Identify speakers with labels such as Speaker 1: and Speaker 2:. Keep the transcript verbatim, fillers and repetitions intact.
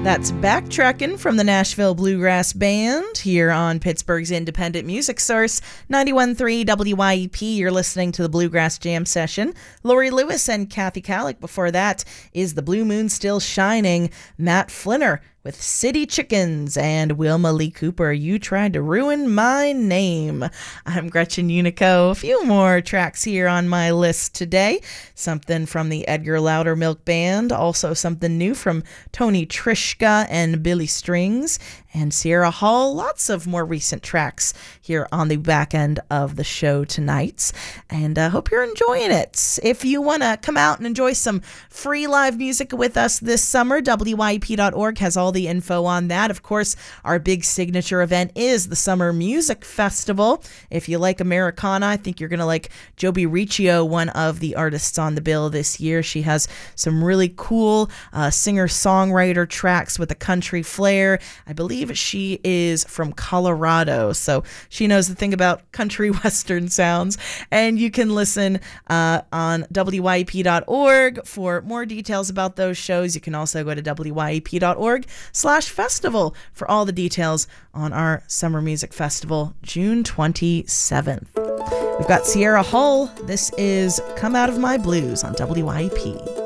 Speaker 1: That's Backtrackin' from the Nashville Bluegrass Band here on Pittsburgh's independent music source, ninety-one point three W Y E P. You're listening to the Bluegrass Jam Session. Lori Lewis and Kathy Kallick. Before that is The Blue Moon Still Shining, Matt Flinner with City Chickens, and Wilma Lee Cooper, You Tried to Ruin My Name. I'm Gretchen Unico. A few more tracks here on my list today. Something from the Edgar Loudermilk Band, also something new from Tony Trischka and Billy Strings and Sierra Hull. Lots of more recent tracks here on the back end of the show tonight, and I uh, hope you're enjoying it. If you want to come out and enjoy some free live music with us this summer, W Y E P dot org has all the info on that. Of course, our big signature event is the Summer Music Festival. If you like Americana, I think you're going to like Joby Riccio, one of the artists on the bill this year. She has some really cool uh, singer-songwriter tracks with a country flair. I believe she is from Colorado, so she knows the thing about country western sounds. And you can listen uh, on W Y E P dot org for more details about those shows. You can also go to W Y E P dot org slash festival for all the details on our Summer Music Festival, June twenty-seventh. We've got Sierra Hull. This is Come Out of My Blues on W Y E P.